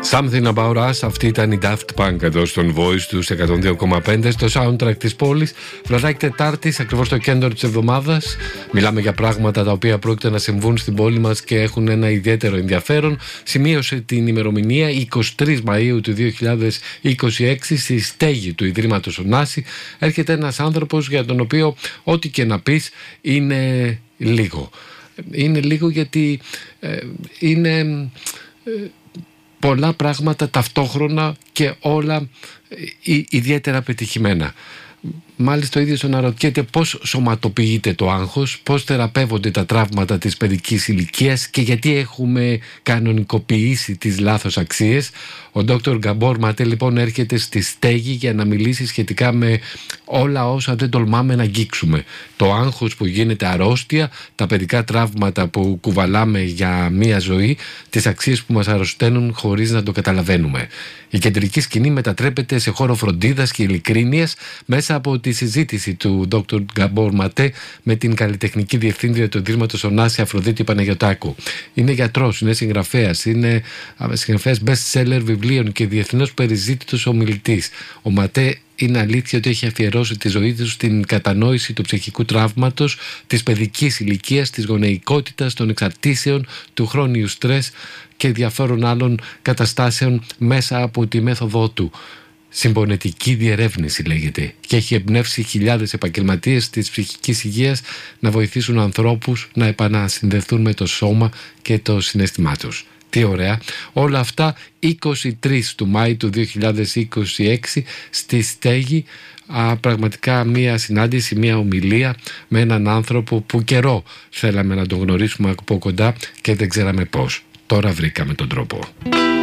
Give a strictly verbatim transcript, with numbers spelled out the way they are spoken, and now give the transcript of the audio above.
Something About Us, αυτή ήταν η Daft Punk εδώ στον Voice του εκατόν δύο κόμμα πέντε στο soundtrack της πόλης. Βραδάκι Τετάρτης, ακριβώς το κέντρο της εβδομάδας. Μιλάμε για πράγματα τα οποία πρόκειται να συμβούν στην πόλη μας και έχουν ένα ιδιαίτερο ενδιαφέρον. Σημείωσε την ημερομηνία εικοστή τρίτη Μαΐου του δύο χιλιάδες είκοσι έξι στη στέγη του Ιδρύματος Ωνάση. Έρχεται ένας άνθρωπος για τον οποίο ό,τι και να πεις είναι λίγο. Είναι λίγο γιατί ε, είναι... Ε, πολλά πράγματα ταυτόχρονα και όλα ε, ιδιαίτερα πετυχημένα. Μάλιστα ο ίδιος αναρωτιέται πώς σωματοποιείται το άγχος, πώς θεραπεύονται τα τραύματα της παιδικής ηλικίας και γιατί έχουμε κανονικοποιήσει τις λάθος αξίες. Ο Δόκτωρ Γκαμπόρ Ματέ λοιπόν έρχεται στη στέγη για να μιλήσει σχετικά με όλα όσα δεν τολμάμε να αγγίξουμε. Το άγχος που γίνεται αρρώστια, τα παιδικά τραύματα που κουβαλάμε για μία ζωή, τις αξίες που μας αρρωσταίνουν χωρίς να το καταλαβαίνουμε. Η κεντρική σκηνή μετατρέπεται σε χώρο φροντίδας και ειλικρίνειας μέσα από τη συζήτηση του Δόκτωρ Γκαμπόρ Ματέ με την καλλιτεχνική διευθύντρια του Ιδρύματος Ωνάση Αφροδίτη Παναγιωτάκου. Είναι γιατρός, είναι συγγραφέας, είναι συγγραφέας best seller βιβλίων και διεθνώς περιζήτητος ομιλητής. Ο Ματέ είναι αλήθεια ότι έχει αφιερώσει τη ζωή του στην κατανόηση του ψυχικού τραύματος, της παιδικής ηλικίας, της γονεϊκότητας, των εξαρτήσεων, του χρόνιου στρες και διαφόρων άλλων καταστάσεων μέσα από τη μέθοδό του. Συμπονετική διερεύνηση λέγεται και έχει εμπνεύσει χιλιάδες επαγγελματίες της ψυχικής υγείας να βοηθήσουν ανθρώπους να επανασυνδεθούν με το σώμα και το συναίσθημά τους. Τι ωραία. Όλα αυτά εικοστή τρίτη του Μάη του δύο χιλιάδες είκοσι έξι στη στέγη. Α, πραγματικά μία συνάντηση, μία ομιλία με έναν άνθρωπο που καιρό θέλαμε να τον γνωρίσουμε από κοντά και δεν ξέραμε πώς. Τώρα βρήκαμε τον τρόπο.